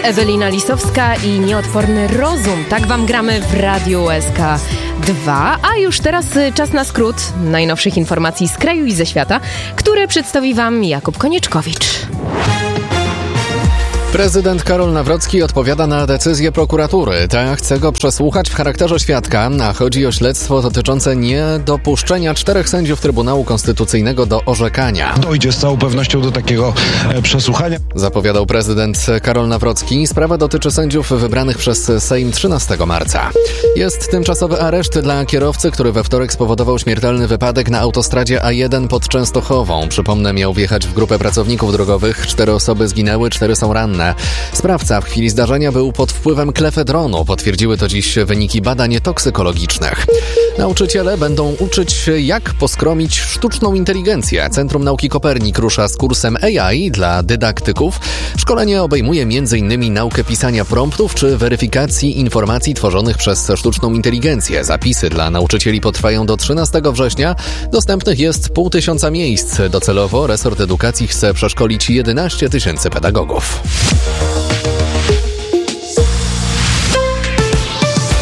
Ewelina Lisowska i Nieodporny Rozum. Tak wam gramy w Radiu USK 2. A już teraz czas na skrót najnowszych informacji z kraju i ze świata, które przedstawi wam Jakub Konieczkowicz. Prezydent Karol Nawrocki odpowiada na decyzję prokuratury. Ta chce go przesłuchać w charakterze świadka, a chodzi o śledztwo dotyczące niedopuszczenia 4 sędziów Trybunału Konstytucyjnego do orzekania. Dojdzie z całą pewnością do takiego przesłuchania. Zapowiadał prezydent Karol Nawrocki. Sprawa dotyczy sędziów wybranych przez Sejm 13 marca. Jest tymczasowy areszt dla kierowcy, który we wtorek spowodował śmiertelny wypadek na autostradzie A1 pod Częstochową. Przypomnę, miał wjechać w grupę pracowników drogowych. 4 osoby zginęły, 4 są ranne. Sprawca w chwili zdarzenia był pod wpływem klefedronu. Potwierdziły to dziś wyniki badań toksykologicznych. Nauczyciele będą uczyć się, jak poskromić sztuczną inteligencję. Centrum Nauki Kopernik rusza z kursem AI dla dydaktyków. Szkolenie obejmuje m.in. naukę pisania promptów czy weryfikacji informacji tworzonych przez sztuczną inteligencję. Zapisy dla nauczycieli potrwają do 13 września. Dostępnych jest 500 miejsc. Docelowo resort edukacji chce przeszkolić 11 000 pedagogów.